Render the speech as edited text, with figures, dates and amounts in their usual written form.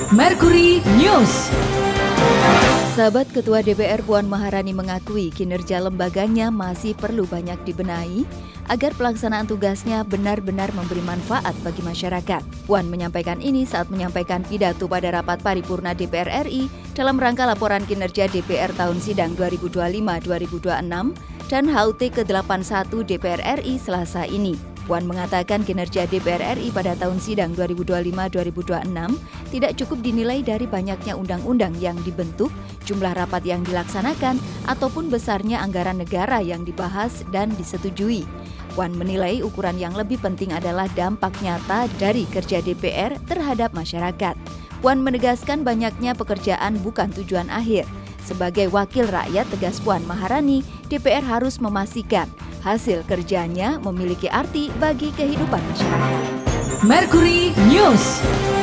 Mercury News. Sahabat Ketua DPR Puan Maharani mengakui kinerja lembaganya masih perlu banyak dibenahi agar pelaksanaan tugasnya benar-benar memberi manfaat bagi masyarakat. Puan menyampaikan ini saat menyampaikan pidato pada rapat paripurna DPR RI dalam rangka laporan kinerja DPR tahun sidang 2025-2026 dan HUT ke-81 DPR RI Selasa ini. Puan mengatakan kinerja DPR RI pada tahun sidang 2025-2026 tidak cukup dinilai dari banyaknya undang-undang yang dibentuk, jumlah rapat yang dilaksanakan, ataupun besarnya anggaran negara yang dibahas dan disetujui. Puan menilai ukuran yang lebih penting adalah dampak nyata dari kerja DPR terhadap masyarakat. Puan menegaskan banyaknya pekerjaan bukan tujuan akhir. Sebagai wakil rakyat, tegas Puan Maharani, DPR harus memastikan hasil kerjanya memiliki arti bagi kehidupan masyarakat. Mercury News.